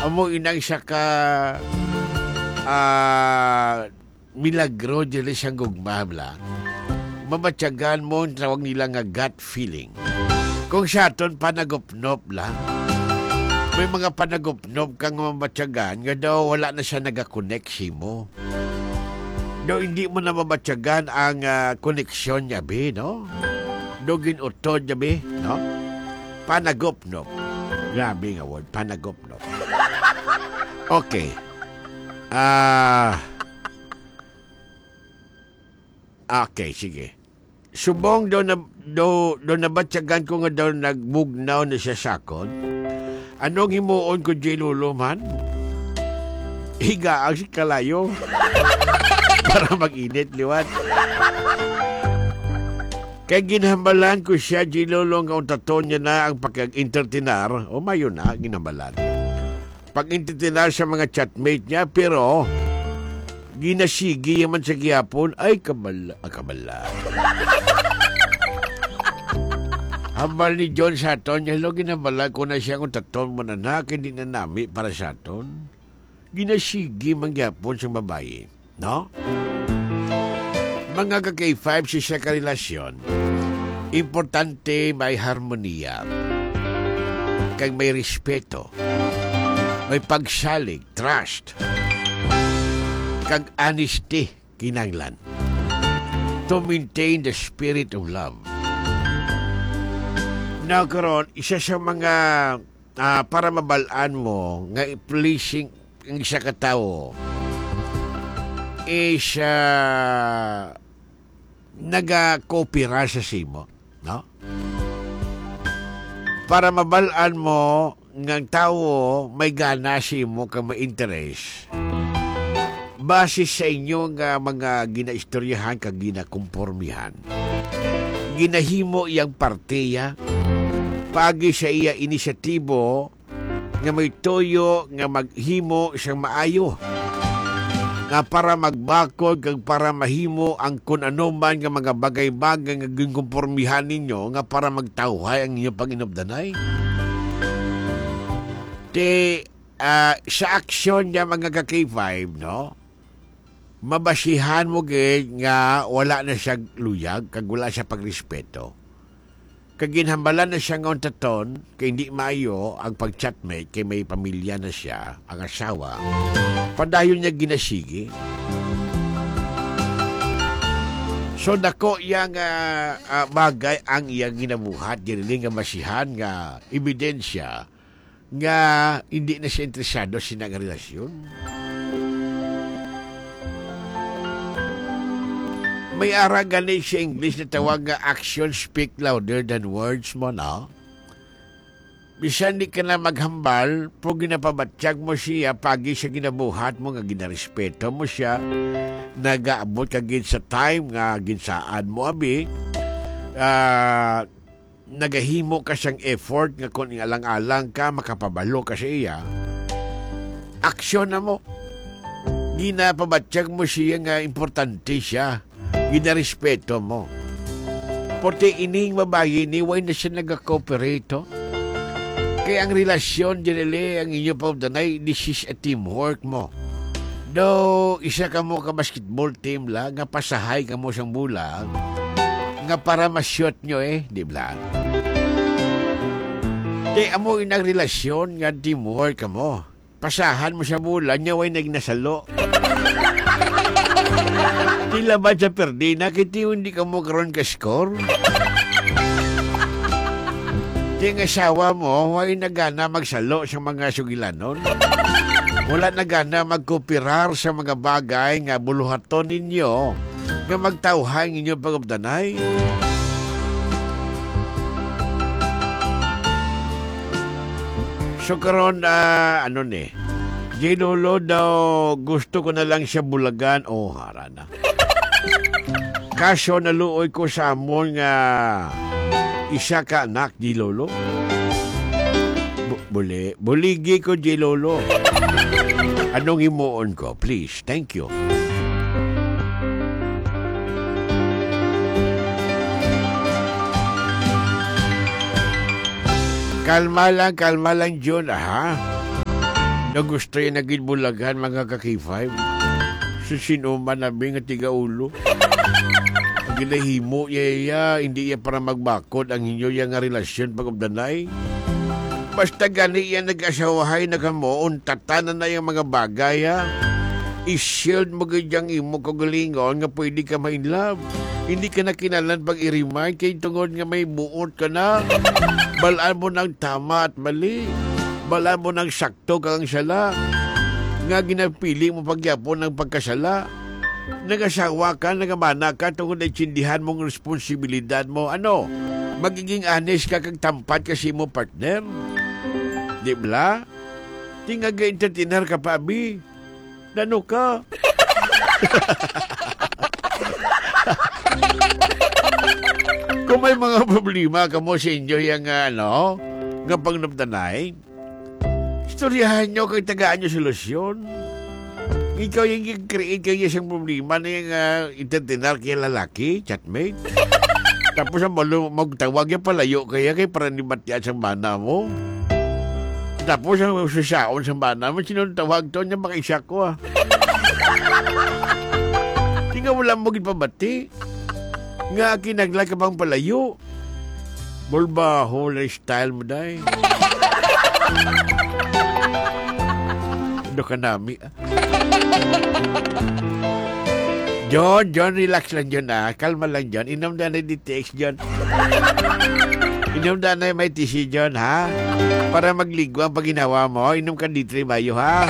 Amo inang siya ka milagro dili siyang gugmamla. Mamatyagan mo ang tawag nila nga gut feeling. Kung siya ton panagupnop lang, may mga panagupnop kang mamatyagan nga daw wala na siya nagakoneksi mo. Daw hindi mo na mamatyagan ang koneksyon niya, be, no? Daw ginutod niya, be, no? Panagupnop. Grabe nga word, panagupnop. Okay. Okay, sige. Subong daw nabatyagan ko nga daw nagbugnaw na siya sakot. Anong himuon ko, J-Lolo, man? Higa ang si kalayo. Para mag-init, liwat. Kaya ginhambalan ko siya, J-Lolo, nga taton niya na ang pag-entertainar. O mayo na, ginhambalan. Pag-entertainar sa mga chatmate niya, pero ginasigi yaman sa gihapon, ay kabala. Hambal ni John Saton, hello, ginambala ko na siya kung taton mo na hindi na nami para Saton. Ginasigi man gihapon sa babae, no? Mga ka-K5 siya karelasyon, importante may harmonia, kag may respeto, may pagsalig, trust, kag honesty, kinanglan, to maintain the spirit of love. Now, karon, isa sa mga para mabalaan mo nga pleasing ang isa ka tao is naga-kopira sa simo, no? Para mabalaan mo ng tao may gana simo ka ma-interest. Base sa inyo nga mga ginaistoryahan kag ginakompormihan. Ginahimo iyang partiya pagi sa iya inisyatibo nga may toyo nga maghimo siyang maayo nga para magbakod kag para mahimo ang kun ano man nga mga bagay-bagay nga ginkompormihan ninyo nga para magtawhay ang inyong pag-inobdanay. Sa aksyon niya mga ka-K5, no? Mabasihan mo nga wala na siya luyag kag wala siya pagrespeto. Kag ginhambalan na siya ng taton kay hindi maayo ang pag-chatmate kay may pamilya na siya, ang asawa. Padayon niya ginasigi. So dako iyang bagay ang iyang ginabuhat, dili nga masihan nga ebidensya nga hindi na siya interesado sa sinang relasyon. May aragan sa English na tawag nga action speak louder than words mo, no? Bisan di ka na maghambal, po ginapabatsyag mo siya, pagi siya ginabuhat mo, nga ginarespeto mo siya, nagaabot ka gin sa time, nga ginsaan mo, abi, nagahimo ka siyang effort, nga kung alang-alang ka, makapabalo ka sa iya, aksyon na mo. Ginapabatsyag mo siya nga importante siya, ginarespeto mo. Porte ining babae ni way na siya nag-cooperate. Kaya ang relasyon dinili ang inyo pa danay, this is a teamwork mo. Do isa ka mo ka basketball team la nga pasahay ka mo sang bulang nga para ma-shoot nyo di ba? Di amo inang relasyon nga teamwork ka mo. Pasahan mo sa bulan nya way nagnasalo. Tila ba siya perdi? Nakiti hindi ka mo karoon ka-score? Di ang asawa mo, huwag nagana magsalo sa mga sugilanon. Wala nagana magkupirar sa mga bagay nga buluhaton ninyo nga magtawhay ninyo pag-obdanay. So karon, J-Lolo daw gusto ko na lang siya bulagan. Hara na. Kaso naluoy ko sa amon nga isa ka anak, J-Lolo. Buligi ko, J-Lolo. Anong himuon ko? Please, thank you. Kalma lang, John, ha? Na gusto yung naging bulagan mga kaki-5. Sa sinuman nabi nga tiga-ulo. Ginahimo iya, hindi iya para magbakod ang inyo yung relasyon pag-ubdanay. Basta gani yan nag-asawahay na kamo, untatanan na yung mga bagay, ha? I-shield mo gadyang imo kagalingon nga pwede ka ma-inlove. Hindi ka na kinalan pag i-remind kay tungod nga may buot ka na. Balaan mo ng tama at mali. Balaan mo ng sakto kang sala. Nga ginapili mo pagyapon ng pagkasala. Nag-asawa ka, nagamana ka tungod na itsindihan mong responsibilidad mo. Ano? Magiging honest ka kag tampat kasi mo partner. Di ba? Tingaga-entertainer ka pa, Abi. Nano ka? Kung may mga problema ka mo sa inyo yung nga pangnabdanay, istoryahan nyo kay tagaan nyo solusyon. Ikaw yung create kayo isang problema na yung entertainer kaya lalaki, chatmate. Tapos ang magtawag yung palayo kaya kay para ni Matias ang mana mo. Tapos ang susaon sa mana mo, sinong tawag to niya makaisya ko Tinga wala mo gipabati. Nga kinagla ka bang palayo. Bulbaho lifestyle mo day. Ano ka nami John, relax lang John Kalma lang John. Inom na di text John. Inom na may tissue John ha. Para magligo ang paginawa mo. Inom ka D3 Mayo ha.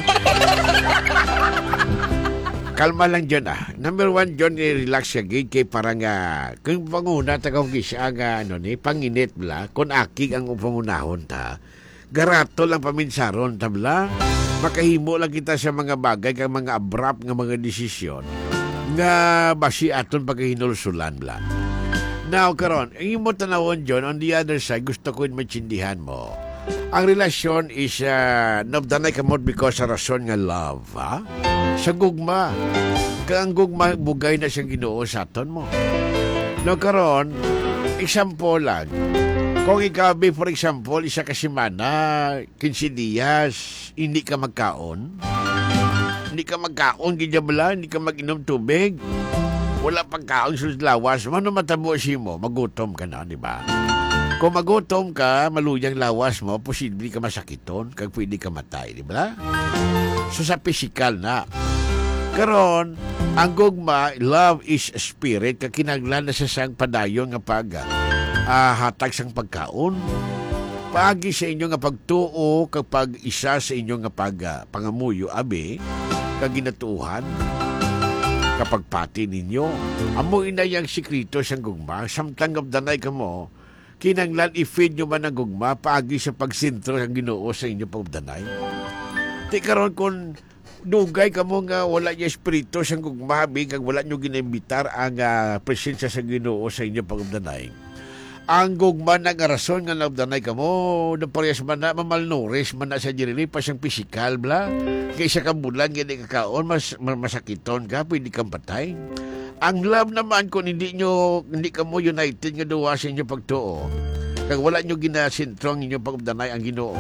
Kalma lang John Number 1 John, relax ka gid kay parang kung panguna tagaw gisa panginit bla. Kung akig ang upangunahon ta. Garato lang paminsaron tabla. Makahimo lang kita sa mga bagay kang mga abrupt nga mga desisyon nga basi aton pagkahinulsulan bla. Now karon, ang imo tanawon John, on the other side gusto ko maintindihan mo. Ang relasyon is nabdanay kamot because sa rason nga love, ha? Sa gugma. Kang gugma bugay na siyang Ginoo sa aton mo. Now karon, example lang. Kung ikaw, for example, isa ka semana, 15 dias, hindi ka magkaon. Hindi ka magkaon, hindi ka mag-inom tubig. Wala pagkaon sa lawas. Mano matabo si mo, magutom ka na, di ba? Kung magutom ka, maluyang lawas mo, posible ka masakiton, kag pwede ka matay, di ba? So sa physical na. Karon, ang gugma, love is spirit, kag kinaglan na sa sang padayon nga hatag sang pagkaon. Paagi sa inyo nga pagtuo kapag isa sa inyo nga pangamuyo abi kag ginatuuhan kapag pati ninyo. Amo ina yang sikrito sang gugma samtang abdanay kamo kinanglan i-feed nyo man ang gugma paagi sa pagsintro sang Ginoo sa inyo pagdanay. Ti karon kon dugay kamo nga wala niya espiritu sang gugma abi kag wala nyo ginimbitar ang presensya sa Ginoo sa inyo pagdanay. Ang gugma na nga rason nga nabdanay ka mo, na parehas man na, mamalnouris man na sa jirili, pa siyang pisikal, bla. Kaysa kang bulan, gini kakaon, masakiton ka, pwede kang patay. Ang love naman, kung hindi ka mo united nga duwa sa inyo pagtuo, kag wala nyo ginasintro ang inyong pagdanay ang Ginoo,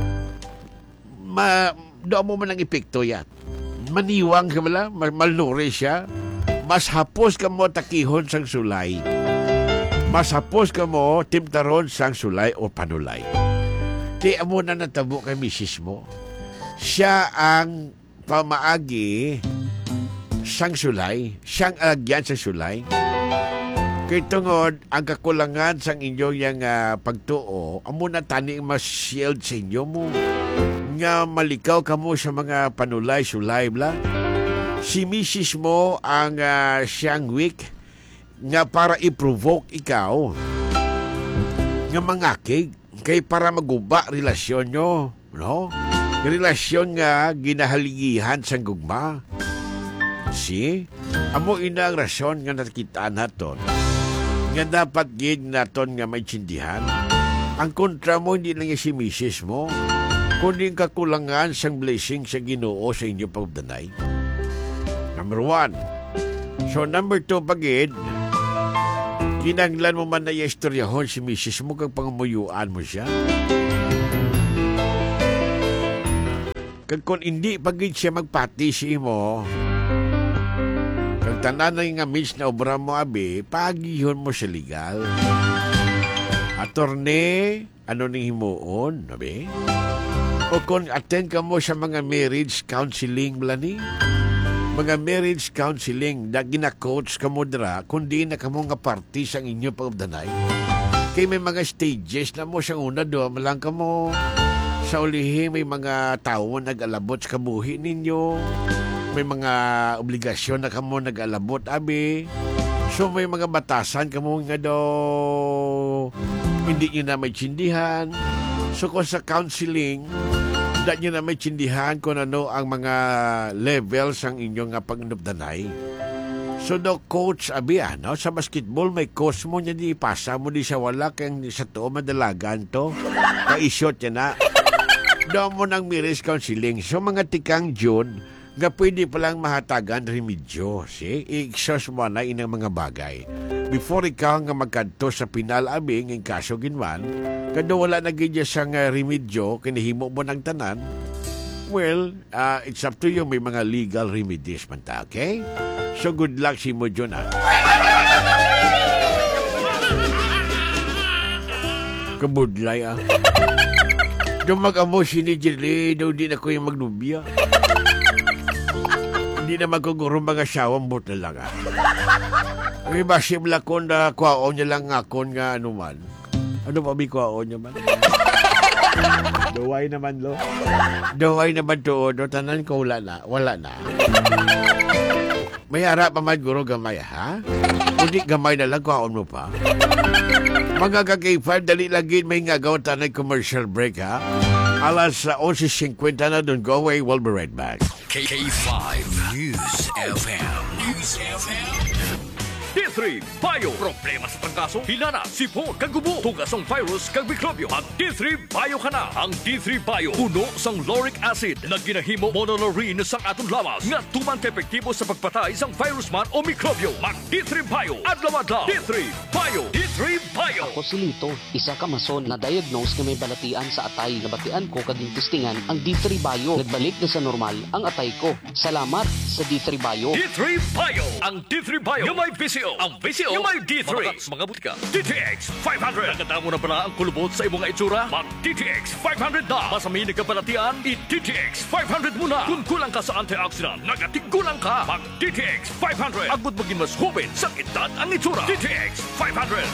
doon mo man ang epekto yan. Maniwang ka bala, malnouris siya, mas hapos ka mo takihon sang sulay. Mas hapos ka mo, timtaron sang sulay o panulay. Di mo na natabo kay misis mo. Siya ang pamaagi sang sulay. Siyang alagyan sa sulay. Kay tungod, ang kakulangan sang inyo yung pagtuo, amo na tani mas shield sa inyo mo. Nga malikaw ka mo sa mga panulay, sulay, bla. Si misis mo ang siyang weak, nga para i-provoke ikaw nga mangakig kay para maguba relasyon nyo, no? Relasyon nga ginahaligihan sa gugma. Si, amo ina ang rason nga nakita naton nga dapat gid naton nga maintindihan. Ang kontra mo hindi lang si misis mo, kundi ang kakulangan sang blessing sa Ginoo sa inyo pagdanay. Number 1. So number 2 pagid, kinanglan mo man na istoryahon si misis mo kag pangamuyuan mo siya. Kag kung hindi pagid siya magpati si imo, kag tanan nga mis na obra mo abi, pagihon mo siya legal. Attorney, ano ning himuon, abi? O kung attend ka mo sa mga marriage counseling blani, mga marriage counseling na gina-coach ka mo dra, kundi na ka mo nga party sa inyo pagdanay. Kay may mga stages na mo sa una do, malang ka mo sa ulihi may mga tao nag-alabot sa kabuhi ninyo, may mga obligasyon na ka mo nag-alabot abi. So may mga batasan ka mo nga do hindi nyo na may tsindihan. So kung sa counseling, hindi nyo na may tsindihan kung ano ang mga levels ang inyong pagnubdanay. So do coach abi sa basketball may coach mo niya di ipasa mo di sa wala kaya sa to madalagan to. Kaisot niya na. Do mo ng marriage counseling. So mga tikang June, nga pwede palang mahatagan remedyo. I-exhaust mo na inang mga bagay. Before ikaw nga magkanto sa pinal abi ng kaso ginwan, kado wala na gidya sang remedyo, kinihimo mo ng tanan, well, it's up to you. May mga legal remedies man ta, okay? So good luck si mo dyan, Kabudlay, Dumag-amo si ni Jelly, daw di na ko yung magnubya. Hindi na magkuguro mga siyawang bot na lang, May basim lakon na kwaon niya lang ngakon nga anuman. Ano pa may kwaon niya man? Duway naman, lo. Duway naman to, no, tanan ko wala na. May harap pa man guro gamay, ha? Kundi gamay na lang, kwaon mo pa. Mga kag-5, dali lagi may nga gawin tanay commercial break, ha? Alas 11:50 na, don't go away, we'll be right back. K5 News FM. D3 Bio. Problema sa trangkaso, hilana, sipon, kagubo, tugasong virus, kag mikrobyo. Mag D3 Bio ka na. Ang D3 Bio, puno sang lauric acid na ginahimo monolaurin sang atong lawas nga tuman ka-epektibo sa pagpatay sang virus man o mikrobyo. Mag D3 Bio. Adlaw-adlaw. D3 Bio. D3 Bio. Ako si Lito, isa ka mason na diagnose nga may balatian sa atay. Nabatian ko kaging testingan ang D3 Bio. Nagbalik na sa normal ang atay ko. Salamat sa D3 Bio. D3 Bio. Ang D3 Bio. Yung may VCO. Ang VCO. Yung may D3. Mga butika. DTX 500. Nakatamo na pala ang kulubot sa imong itsura? Mag DTX 500 na. Masami ka balatian? I-DTX 500 muna. Kung kulang ka sa antioxidant, nagatigulang ka. Mag DTX 500. Agbot maging mas hubin sa edad ang itsura. DTX 500.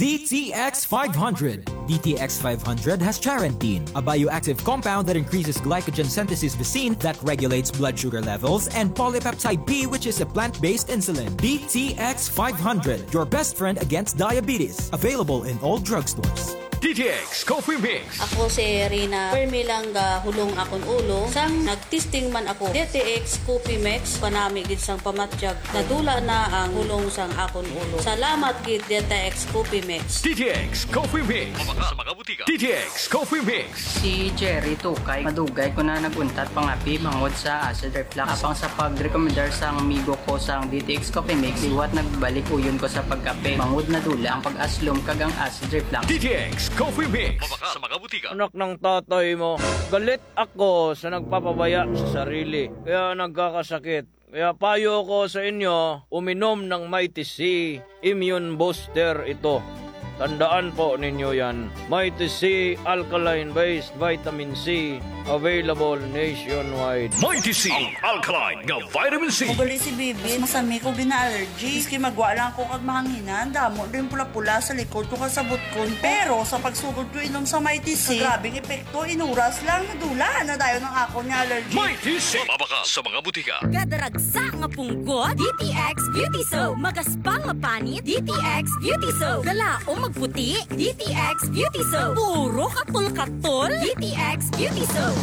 DTX 500. DTX 500 has charantine, a bioactive compound that increases glycogen synthesis vacine that regulates blood sugar levels, and polypeptide B, which is a plant-based insulin. DTX 500, your best friend against diabetes. Available in all drugstores. DTX Coffee Mix. Ako si Rina Permilang hulong akon ulo. Sang nagtesting man ako DTX Coffee Mix panami gid sang pamatjag. Nadula na ang hulong sang akon ulo. Salamat gid DTX Coffee Mix. DTX Coffee Mix. Sa mga butika. DTX Coffee Mix. Si Jerry Tukay, madugay ko na naguntat pangapi mangod sa acid reflux. Apang sa pag-recommendar sang amigo ko sang DTX Coffee Mix, iwat nagbalik uyon ko sa pagkape. Mangod na dula ang pag-aslom kagang acid reflux. DTX Coffee Mix. Sa mga butika. Anak ng tatay mo, galit ako sa nagpapabaya sa sarili. Kaya nagkakasakit. Kaya payo ko sa inyo, uminom ng Mighty C Immune Booster ito. Tandaan po ninyo yan. Mighty C Alkaline-based Vitamin C, available nationwide. Mighty C, ang alkaline nga vitamin C. Ugali si Bibi, masami ko gina-allergy. Iski magwa lang ko kag mahanginan, damo din pula-pula sa likod ko kasabot ko. Pero sa pagsugod ko inom sa Mighty C, grabing epekto, inuras lang, nadula na dayo ng ako niya allergy. Mighty C, mabaka sa mga butika. Gadaragsa nga punggot, DTX Beauty Soap. Magaspang nga panit, DTX Beauty Soap. Galaom magputi, DTX Beauty Soap. Puro katol-katol, DTX Beauty Soap.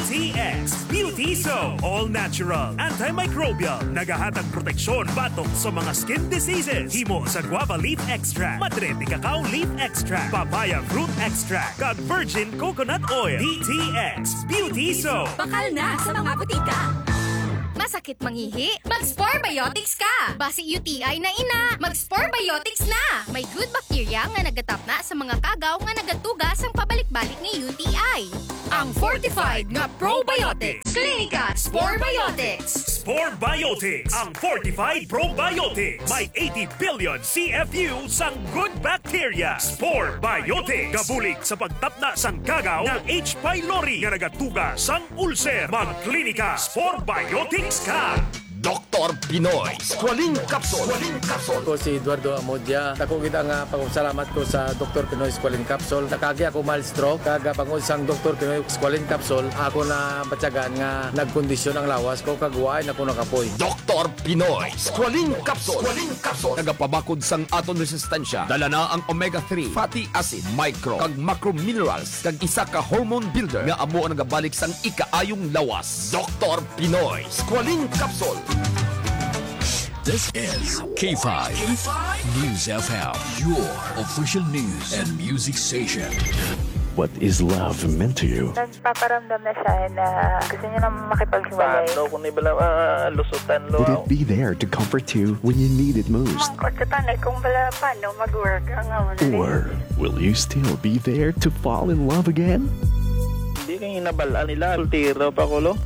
DTX Beauty Soap. All natural, antimicrobial, nagahatag proteksyon batok sa mga skin diseases. Himo sa guava leaf extract, madre cacao leaf extract, papaya fruit extract, kag virgin coconut oil. DTX Beauty Soap. Bakal na sa mga butika. Masakit mangihi? Mag-Spore Biotics ka! Basi UTI na ina, mag-Spore Biotics na! May good bacteria nga nagatap na sa mga kagaw nga nagatugas ang pabalik-balik ng UTI. ang fortified nga probiotics. Clinica Sporebiotics. Sporebiotics, ang fortified probiotics. May 80 billion CFU sang good bacteria. Sporebiotics. Gabulig sa pagtapna sang kagaw ng H. pylori nga nagatuga sang ulcer. Magklinika Sporebiotics ka. Dr. Pinoy Squalene Capsule. Ako si Eduardo Amodia. Ako kita nga pagpasalamat ko sa Dr. Pinoy Squalene Capsule. Nakagi ako mild stroke. Kaga pangod sang Dr. Pinoy Squalene Capsule. Ako na batyagan nga nagkondisyon ang lawas ko. Kagwain ako nakapoy. Dr. Pinoy Squalene Capsule. Nagapabakod sang aton resistensya. Dala na ang omega-3, fatty acid, micro, kag macro minerals, kag isa ka hormone builder nga amo ang nagabalik sang ikaayong lawas. Dr. Pinoy Squalene Capsule. This is K5 News FM, your official news and music station. What is love meant to you? Nagpaparamdam na siya na gusto niya na makipaghiwalay. Paano kung ibala lusutan lo? Would it be there to comfort you when you need it most? Tanay kung bala paano mag-work ang Or will you still be there to fall in love again? Hindi kang inabalaan nila. Ultiro pa ko lo.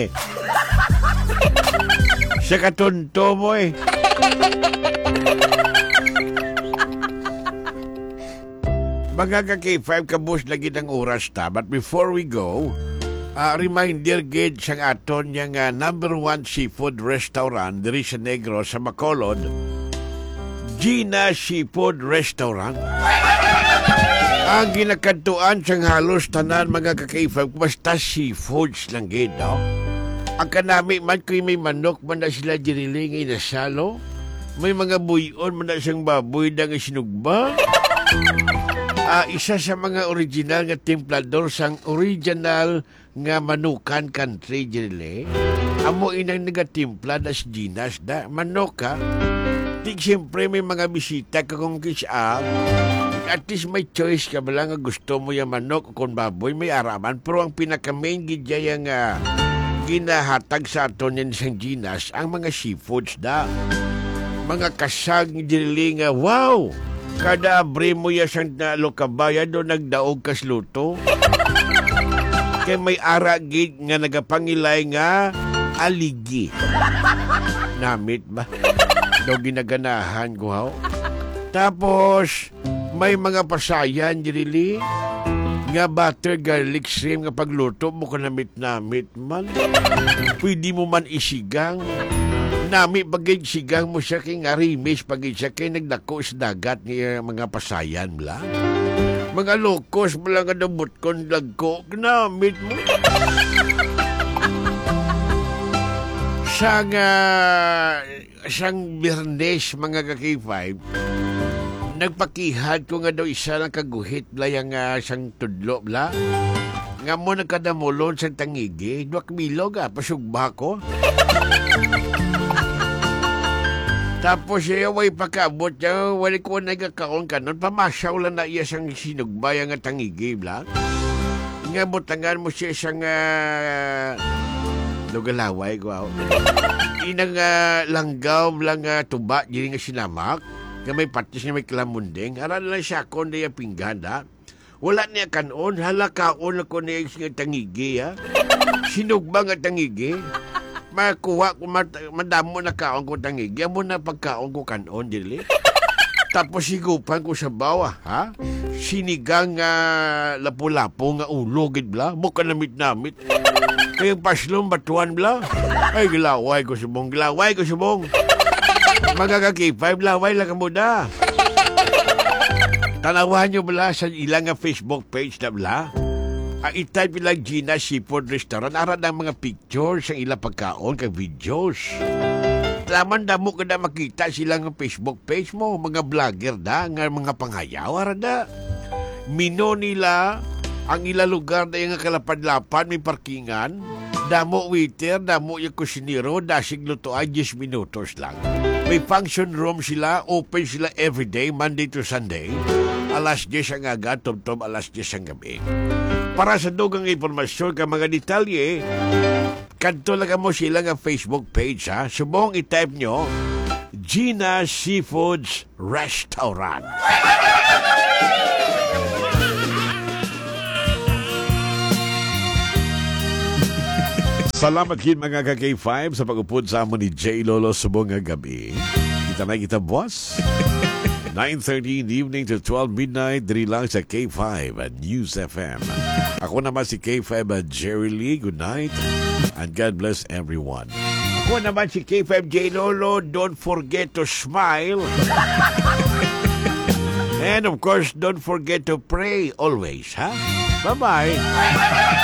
Sa katunto mo eh. Mga ka-K5, kabus lagi ng oras ta. But before we go, reminder gid siyang aton yung number 1 seafood restaurant diri sa Negros sa Bacolod, Gina Seafood Restaurant. Ang ginakadtuan siyang halos tanan mga ka-K5, basta seafoods lang gid, no? Ang kanami man ko'y may manok man na sila diriling inasalo. May mga buyon man na siyang baboy na nga sinugba. Isa sa mga original nga templador sang original nga manukan country dirile. Amo inang nagatimpla das Ginas da manok ha. Di siyempre may mga bisita ka kung kisya. At least may choice ka ba lang nga gusto mo yung manok o kung baboy may araman. Pero ang pinaka-main gidya yung ginahatag sa aton yan sang Ginas ang mga seafoods da. Mga kasag dili nga wow! Kada abre mo ya sang lokabaya do nagdaog kas luto. Kay may aragid nga nagapangilay nga aligi. Namit ba? Do ginaganahan ko haw. Tapos may mga pasayan dili nga butter garlic shrimp nga pagluto mo ko namit-namit man. Pwede mo man isigang. Nami bagay sigang mo siya kay arimis bagay siya kay nagdako sa dagat ng mga pasayan lang. Mga lokos mo lang kadabot kon lagko. Namit mo. Sang Birnes mga ka-K5, nagpakihad ko nga daw isa lang kaguhit bla yung sang tudlo bla. Nga mo nagkadamulon sa tangigi, 2 milog pasugba ko. Tapos siya way pakabot niya, wali ko nagkakaon kanon, pamasyaw lang na iya sang sinugbay nga tangigi bla. Nga butangan mo siya sang lugalaway ko. Inang langgaw lang tuba, dili nga sinamak. Nga may patis nga may kalamundeng. Aral lang siya kon na yung pinggan, ha? Wala niya kanon, halakaon ako niya yung tangigi, ha? Sinugba nga tangigi. Makuha ko, madamo na kaon ko tangigi. Amo na pagkaon ko kanon, dili. Tapos sigupan ko sa bawa, ha? Sinigang lapu-lapo nga ulo, gid bla. Buka namit-namit. Kayong paslong batuan bla. Ay, gilaway ko subong. Mga ka-K5, laway lang mo na. Tanawahan nyo bala sa ilang Facebook page na bala. I-type ilang Gina Seafood Restaurant. Aran ang mga pictures ang ilang pagkaon kag videos. Laman damo ka na makita silang Facebook page mo. Mga vlogger da, nga mga panghayaw. Aran da. Mino nila ang ilang lugar na yung kalapad-lapad, may parkingan. Damo waiter, damo yung kusinero, dasig lutoan 10 minutos lang. May function room sila, open sila everyday, Monday to Sunday. Alas 10 ang aga, tom-tom alas 10 ang gabi. Para sa dugang informasyon ka mga detalye, kanto lang mo sila nga Facebook page, ha? Subong i-type nyo, Gina Seafoods Restaurant. Salamat kin mga ka-K5 sa pag-upod sa amon ni J. Lolo subong nga gabi. Kita na kita, boss. 9:30 in the evening to 12 midnight, diri lang sa K5 at News FM. Ako naman si K5 at Jerry Lee. Good night and God bless everyone. Ako naman si K5 J. Lolo. Don't forget to smile. And of course, don't forget to pray always, ha? Bye-bye.